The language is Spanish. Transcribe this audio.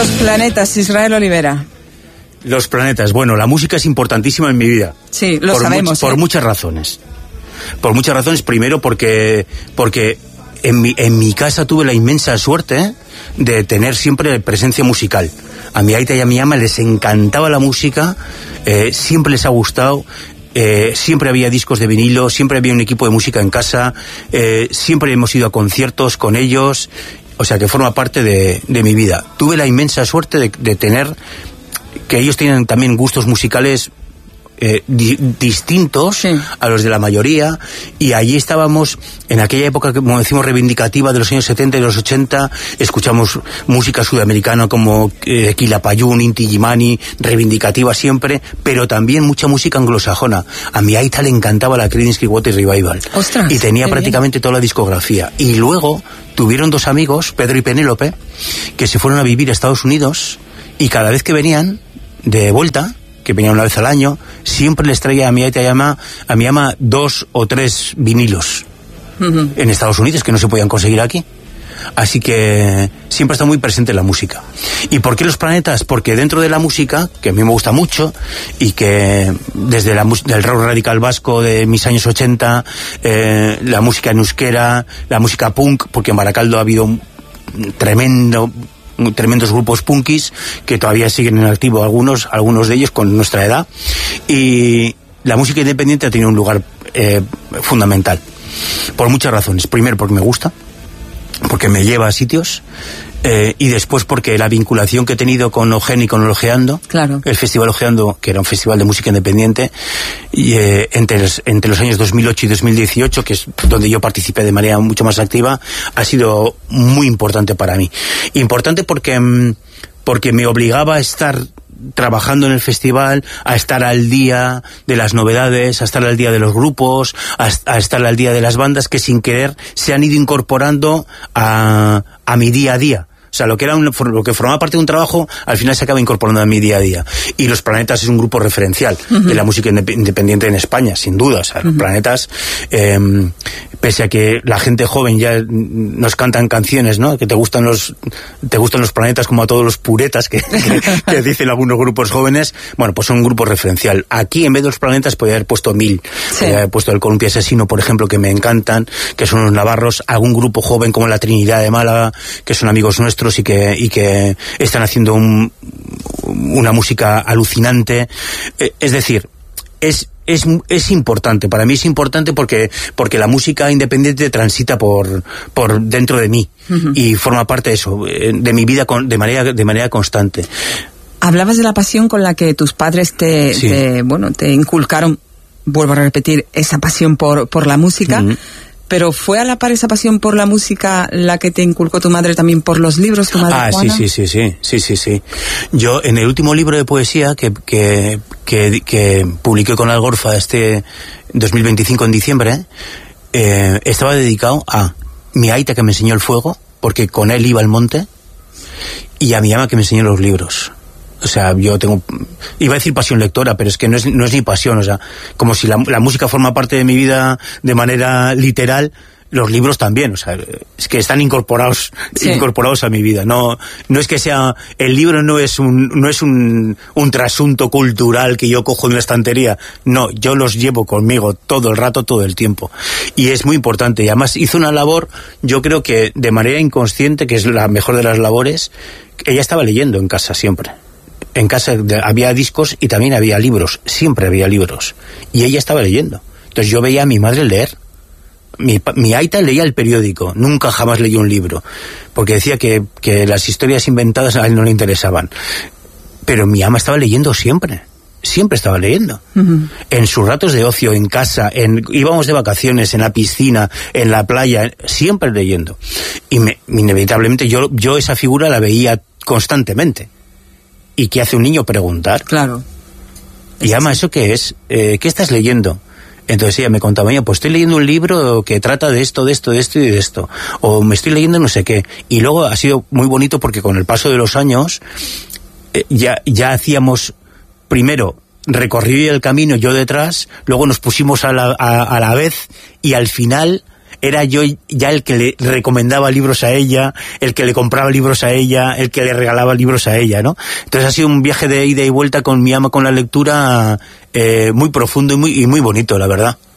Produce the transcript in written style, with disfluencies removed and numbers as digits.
Los planetas, Israel Olivera. Los planetas. Bueno, la música es importantísima en mi vida. Sí, lo sabemos. Por muchas razones. Por muchas razones. Primero porque en mi casa tuve la inmensa suerte de tener siempre presencia musical. A mi aita y a mi ama les encantaba la música, siempre les ha gustado. Siempre había discos de vinilo, siempre había un equipo de música en casa, siempre hemos ido a conciertos con ellos, o sea que forma parte de mi vida. Tuve la inmensa suerte de tener, que ellos tienen también gustos musicales distintos, sí, a los de la mayoría, y allí estábamos en aquella época, como decimos, reivindicativa de los años 70 y los 80, escuchamos música sudamericana como Quilapayún, Inti Illimani, reivindicativa siempre, pero también mucha música anglosajona. A mi aita le encantaba la Creedence Clearwater Revival. ¡Ostras! Y tenía prácticamente toda la discografía. Y luego tuvieron dos amigos, Pedro y Penélope, que se fueron a vivir a Estados Unidos, y cada vez que venían de vuelta, que venía una vez al año, siempre les traía a mi aita y a mi ama 2 o 3 vinilos en Estados Unidos que no se podían conseguir aquí. Así que siempre está muy presente la música. ¿Y por qué los planetas? Porque dentro de la música, que a mí me gusta mucho, y que desde del rock radical vasco de mis años 80, la música en euskera, la música punk, porque en Baracaldo ha habido tremendos grupos punkis que todavía siguen en activo, algunos de ellos con nuestra edad, y la música independiente ha tenido un lugar fundamental por muchas razones. Primero porque me gusta, porque me lleva a sitios, y después porque la vinculación que he tenido con Ogen y con el Ojeando, claro, el Festival Ojeando, que era un festival de música independiente, y entre los años 2008 y 2018, que es donde yo participé de manera mucho más activa, ha sido muy importante para mí. Importante porque me obligaba a estar trabajando en el festival, a estar al día de las novedades, a estar al día de los grupos, a estar al día de las bandas que sin querer se han ido incorporando a mi día a día. O sea, lo que formaba parte de un trabajo, al final se acaba incorporando a mi día a día. Y Los Planetas es un grupo referencial de la música independiente en España, sin duda. O sea, Los Planetas, pese a que la gente joven ya nos cantan canciones, ¿no? Que te gustan los planetas como a todos los puretas que dicen algunos grupos jóvenes. Bueno, pues son un grupo referencial. Aquí, en vez de Los Planetas, podría haber puesto 1000. Sí. Podría haber puesto el Columpio Asesino, por ejemplo, que me encantan, que son los navarros. Algún grupo joven como la Trinidad de Málaga, que son amigos nuestros y que están haciendo una música alucinante. Es decir, es importante, para mí es importante porque la música independiente transita por dentro de mí, y forma parte de eso, de mi vida de manera constante. Hablabas de la pasión con la que tus padres te inculcaron, vuelvo a repetir, esa pasión por la música. Pero ¿fue a la par esa pasión por la música la que te inculcó tu madre también por los libros, tu madre Juana? Sí. Yo, en el último libro de poesía que publiqué con Algorfa 2025 en diciembre, estaba dedicado a mi aita, que me enseñó el fuego, porque con él iba al monte, y a mi ama, que me enseñó los libros. O sea, yo iba a decir pasión lectora, pero es que no es ni pasión. O sea, como si la música forma parte de mi vida de manera literal, los libros también. O sea, es que están incorporados a mi vida. No es que sea, el libro no es un trasunto cultural que yo cojo de una estantería. No, yo los llevo conmigo todo el rato, todo el tiempo. Y es muy importante. Y además hizo una labor, yo creo que de manera inconsciente, que es la mejor de las labores. Ella estaba leyendo en casa siempre. En casa había discos y también había libros, siempre había libros, y ella estaba leyendo. Entonces yo veía a mi madre leer. Mi aita leía el periódico, nunca jamás leyó un libro, porque decía que las historias inventadas a él no le interesaban. Pero mi ama estaba leyendo siempre estaba leyendo. En sus ratos de ocio, en casa, íbamos de vacaciones, en la piscina, en la playa, siempre leyendo. Y inevitablemente yo esa figura la veía constantemente. ¿Y qué hace un niño? Preguntar. Claro. Y ama, ¿eso qué es? ¿Qué estás leyendo? Entonces ella me contaba, pues estoy leyendo un libro que trata de esto y de esto. O me estoy leyendo no sé qué. Y luego ha sido muy bonito porque con el paso de los años ya hacíamos, primero, recorrí el camino yo detrás, luego nos pusimos a la vez, y al final era yo ya el que le recomendaba libros a ella, el que le compraba libros a ella, el que le regalaba libros a ella, ¿no? Entonces ha sido un viaje de ida y vuelta con mi ama con la lectura muy profundo y muy bonito, la verdad.